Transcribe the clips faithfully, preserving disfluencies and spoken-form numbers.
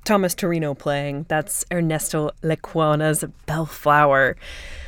Thomas Torino playing. That's Ernesto Lecuona's Bellflower.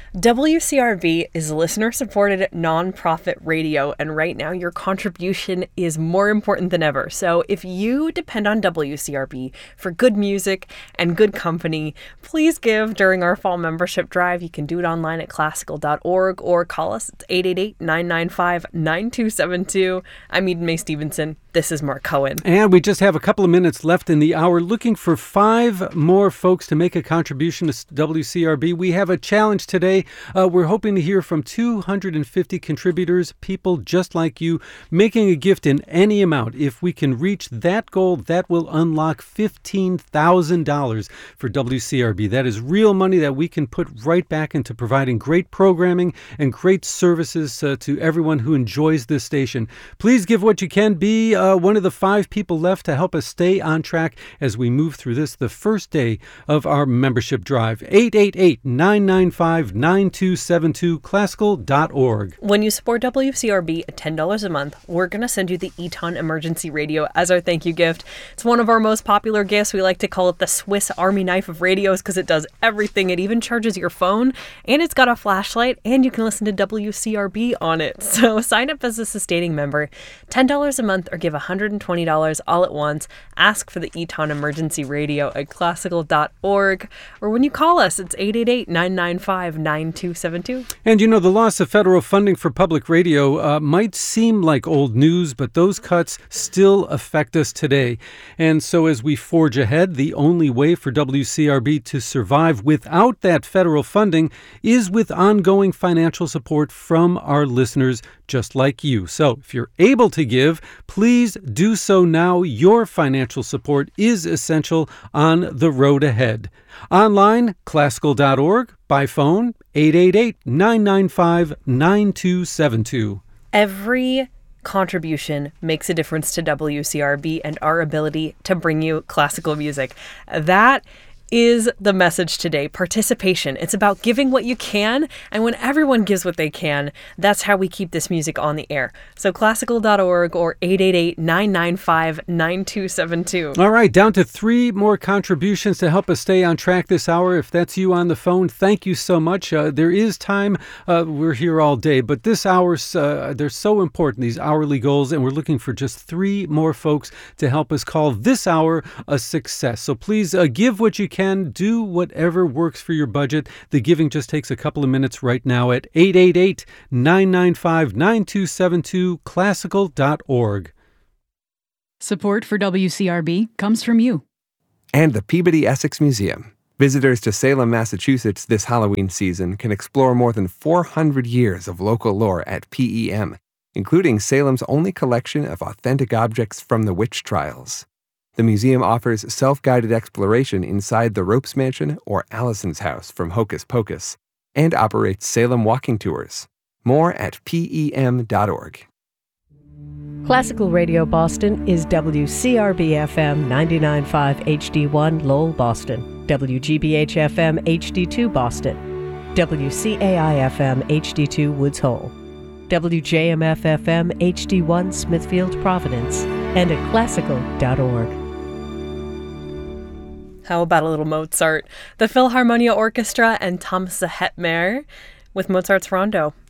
W C R B is listener-supported nonprofit radio, and right now your contribution is more important than ever. So if you depend on W C R B for good music and good company, please give during our fall membership drive. You can do it online at classical dot org or call us. It's eight eight eight, nine nine five, nine two seven two. I'm Eden Mae Stevenson. This is Mark Cohen. And we just have a couple of minutes left in the hour, looking for five more folks to make a contribution to W C R B. We have a challenge today. Uh, we're hoping to hear from two hundred fifty contributors, people just like you, making a gift in any amount. If we can reach that goal, that will unlock fifteen thousand dollars for W C R B. That is real money that we can put right back into providing great programming and great services uh, to everyone who enjoys this station. Please give what you can. Be uh, one of the five people left to help us stay on track as we move through this, the first day of our membership drive. eight eight eight, nine nine five, nine two seven two, classical dot org. When you support W C R B at ten dollars a month, we're going to send you the Eton Emergency Radio as our thank you gift. It's one of our most popular gifts. We like to call it the Swiss Army knife of radios because it does everything. It even charges your phone, and it's got a flashlight, and you can listen to W C R B on it. So sign up as a sustaining member, ten dollars a month, or give one hundred twenty dollars all at once. Ask for the Eton Emergency Radio at classical dot org, or when you call us, it's eight eight eight, nine nine five, nine two seven two. And you know, the loss of federal funding for public radio uh, might seem like old news, but those cuts still affect us today. And so as we forge ahead, the only way for W C R B to survive without that federal funding is with ongoing financial support from our listeners just like you. So if you're able to give, please do so now. Your financial support is essential on the road ahead. Online, classical dot org. By phone, eight eight eight, nine nine five, nine two seven two. Every contribution makes a difference to W C R B and our ability to bring you classical music. That is the message today. Participation. It's about giving what you can, and when everyone gives what they can, that's how we keep this music on the air. So classical dot org or eight eight eight, nine nine five, nine two seven two. All right, down to three more contributions to help us stay on track this hour. If that's you on the phone, thank you so much. Uh, there is time. Uh, we're here all day, but this hour, uh, they're so important, these hourly goals, and we're looking for just three more folks to help us call this hour a success. So please uh, give what you can. Can do whatever works for your budget. The giving just takes a couple of minutes right now at eight eight eight, nine nine five, nine two seven two, classical dot org. Support for W C R B comes from you. And the Peabody Essex Museum. Visitors to Salem, Massachusetts this Halloween season can explore more than four hundred years of local lore at P E M, including Salem's only collection of authentic objects from the witch trials. The museum offers self-guided exploration inside the Ropes Mansion or Allison's house from Hocus Pocus, and operates Salem walking tours. More at P E M dot org. Classical Radio Boston is W C R B F M ninety-nine point five H D one Lowell, Boston, W G B H F M H D two Boston, W C A I F M H D two Woods Hole, W J M F F M H D one Smithfield, Providence, and at classical dot org. How about a little Mozart? The Philharmonia Orchestra and Thomas Hetmer with Mozart's Rondo.